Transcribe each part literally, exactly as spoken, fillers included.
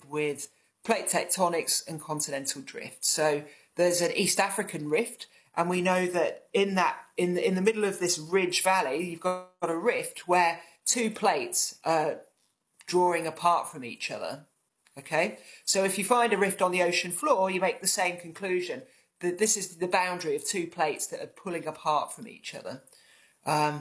with plate tectonics and continental drift. So there's an East African rift, and we know that in that in the, in the middle of this ridge valley, you've got a rift where two plates are drawing apart from each other. Okay, so if you find a rift on the ocean floor, you make the same conclusion, that this is the boundary of two plates that are pulling apart from each other. Um,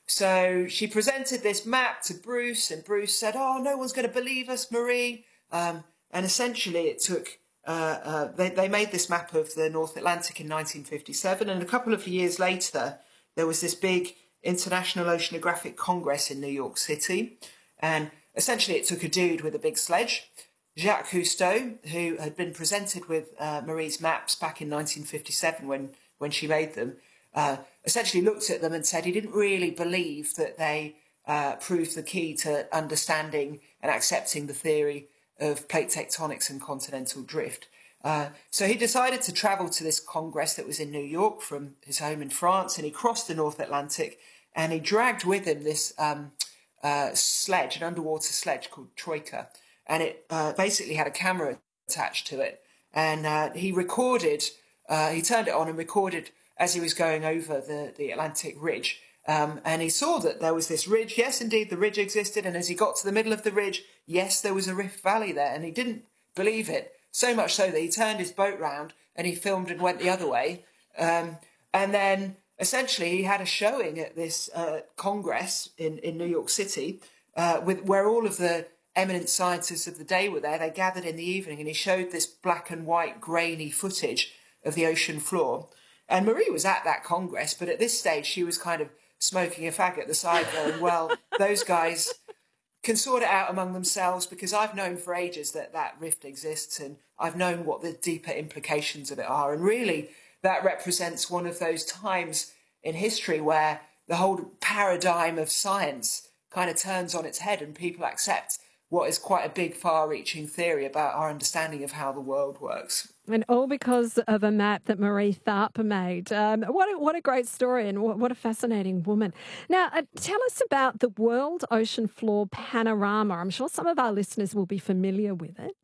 so she presented this map to Bruce, and Bruce said, "Oh, no one's going to believe us, Marie." Um, and essentially it took, uh, uh, they, they made this map of the North Atlantic in nineteen fifty-seven, and a couple of years later, there was this big International Oceanographic Congress in New York City, and essentially it took a dude with a big sledge, Jacques Cousteau, who had been presented with uh, Marie's maps back in nineteen fifty-seven when, when she made them, uh, essentially looked at them and said he didn't really believe that they uh, proved the key to understanding and accepting the theory of plate tectonics and continental drift. Uh, so he decided to travel to this Congress that was in New York from his home in France, and he crossed the North Atlantic, and he dragged with him this um, uh, sledge, an underwater sledge called Troika, and it uh, basically had a camera attached to it. And uh, he recorded, uh, he turned it on and recorded as he was going over the, the Atlantic ridge. Um, and he saw that there was this ridge. Yes, indeed, the ridge existed. And as he got to the middle of the ridge, yes, there was a rift valley there. And he didn't believe it, so much so that he turned his boat round and he filmed and went the other way. Um, and then essentially he had a showing at this uh, Congress in, in New York City uh, with where all of the eminent scientists of the day were there. They gathered in the evening, and he showed this black and white grainy footage of the ocean floor. And Marie was at that Congress, but at this stage she was kind of smoking a fag at the side going, well, those guys can sort it out among themselves, because I've known for ages that that rift exists, and I've known what the deeper implications of it are. And really that represents one of those times in history where the whole paradigm of science kind of turns on its head, and people accept what is quite a big, far-reaching theory about our understanding of how the world works. And all because of a map that Marie Tharp made. Um, what, a, what a great story, and what, what a fascinating woman. Now, uh, tell us about the World Ocean Floor Panorama. I'm sure some of our listeners will be familiar with it.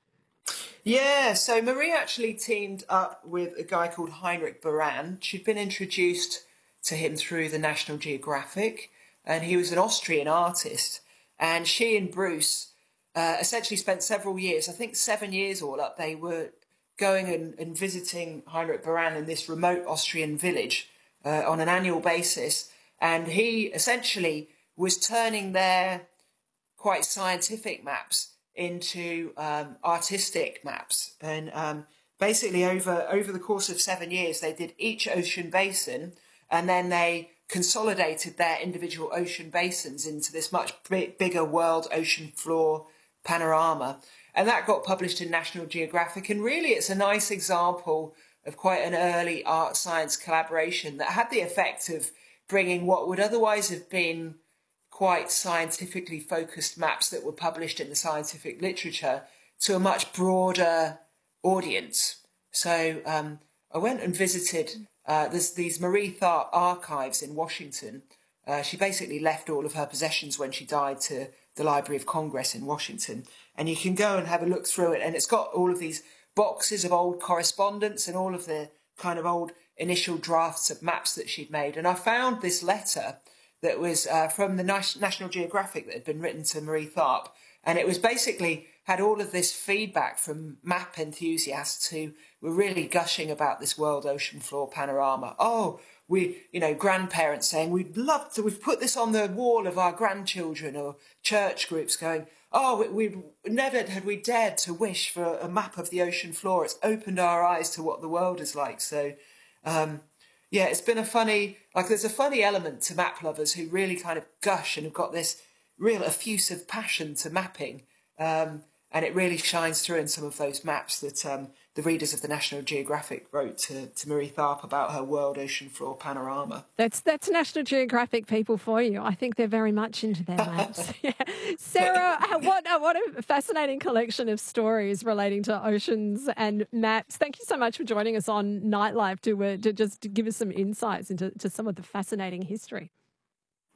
Yeah, so Marie actually teamed up with a guy called Heinrich Baran. She'd been introduced to him through the National Geographic, and he was an Austrian artist. And she and Bruce uh, essentially spent several years, I think seven years all up, they were going and, and visiting Heinrich Baran in this remote Austrian village uh, on an annual basis. And he essentially was turning their quite scientific maps into um, artistic maps. And um, basically over, over the course of seven years, they did each ocean basin, and then they consolidated their individual ocean basins into this much bigger world ocean floor panorama. And that got published in National Geographic. And really, it's a nice example of quite an early art-science collaboration that had the effect of bringing what would otherwise have been quite scientifically focused maps that were published in the scientific literature to a much broader audience. So um, I went and visited uh, there's these Marie Tharp archives in Washington. Uh, she basically left all of her possessions when she died to the Library of Congress in Washington. And you can go and have a look through it, and it's got all of these boxes of old correspondence and all of the kind of old initial drafts of maps that she'd made. And I found this letter that was uh, from the National Geographic that had been written to Marie Tharp. And it was basically had all of this feedback from map enthusiasts who were really gushing about this world ocean floor panorama. Oh, we, you know, grandparents saying, we'd love to, we've put this on the wall of our grandchildren, or church groups going, oh, we, we never had we dared to wish for a map of the ocean floor. It's opened our eyes to what the world is like. So, um, yeah, it's been a funny, like there's a funny element to map lovers who really kind of gush and have got this real effusive passion to mapping. Um, and it really shines through in some of those maps that um, the readers of the National Geographic wrote to, to Marie Tharp about her world ocean floor panorama. That's that's National Geographic people for you. I think they're very much into their maps. Yeah. Sarah, what, what a fascinating collection of stories relating to oceans and maps. Thank you so much for joining us on Nightlife to, uh, to just give us some insights into to some of the fascinating history.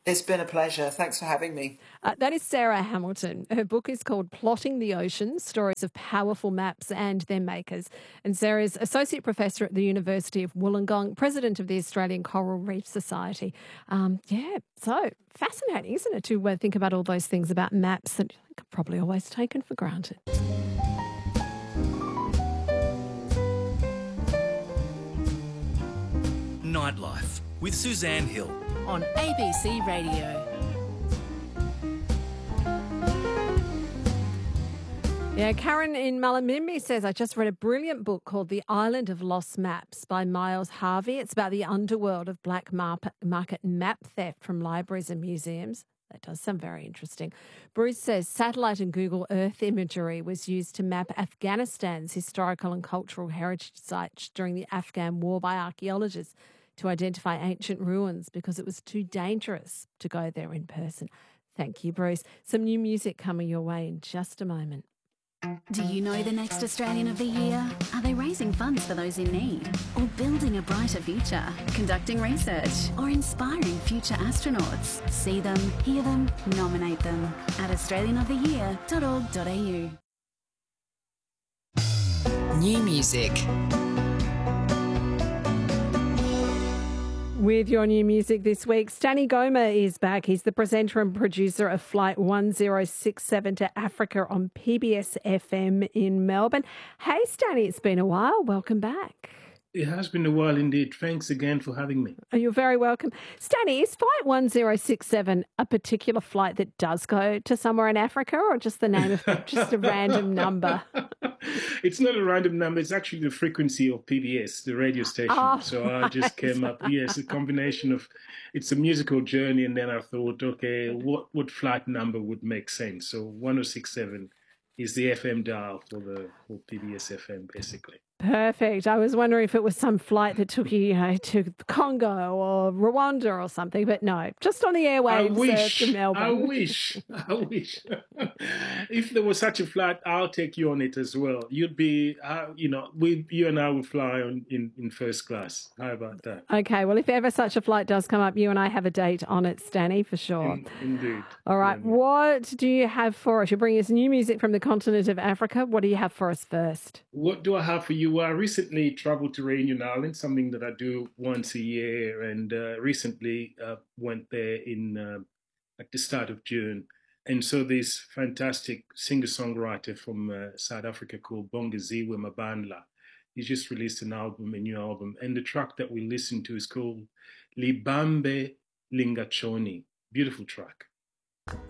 It's been a pleasure. Thanks for having me. Uh, that is Sarah Hamilton. Her book is called Plotting the Ocean, Stories of Powerful Maps and Their Makers. And Sarah is Associate Professor at the University of Wollongong, President of the Australian Coral Reef Society. Um, yeah, so fascinating, isn't it, to uh, think about all those things about maps that are probably always taken for granted. Nightlife with Suzanne Hill on A B C Radio. Yeah, Karen in Mullumbimby says, I just read a brilliant book called The Island of Lost Maps by Miles Harvey. It's about the underworld of black market map theft from libraries and museums. That does sound very interesting. Bruce says satellite and Google Earth imagery was used to map Afghanistan's historical and cultural heritage sites during the Afghan war by archaeologists to identify ancient ruins because it was too dangerous to go there in person. Thank you, Bruce. Some new music coming your way in just a moment. Do you know the next Australian of the Year? Are they raising funds for those in need? Or building a brighter future? Conducting research? Or inspiring future astronauts? See them, hear them, nominate them at australian of the year dot org dot a u. New music. With your new music this week, Stanny Goma is back. He's the presenter and producer of Flight one zero six seven to Africa on P B S F M in Melbourne. Hey, Stanny, it's been a while. Welcome back. It has been a while indeed. Thanks again for having me. Oh, you're very welcome. Stanny, is Flight one zero six seven a particular flight that does go to somewhere in Africa, or just the name of just a random number? It's not a random number. It's actually the frequency of P B S, the radio station. Oh, so I just came up. Yes, a combination of, it's a musical journey. And then I thought, okay, what, what flight number would make sense? So one zero six seven is the F M dial for the for P B S F M, basically. Perfect. I was wondering if it was some flight that took you, you know, to Congo or Rwanda or something, but no, just on the airwaves. I wish. Uh, to Melbourne. I wish. I wish. If there was such a flight, I'll take you on it as well. You'd be, uh, you know, we, you and I will fly on in, in first class. How about that? Okay. Well, if ever such a flight does come up, you and I have a date on it, Stanny, for sure. In, indeed. All right. Yeah. What do you have for us? You're bringing us new music from the continent of Africa. What do you have for us first? What do I have for you? Well, I recently traveled to Réunion Island, something that I do once a year, and uh, recently uh, went there in uh, at the start of June. And so this fantastic singer-songwriter from uh, South Africa called Bongeziwe Mabandla, he just released an album, a new album, and the track that we listened to is called Libambe Lingachoni. Beautiful track.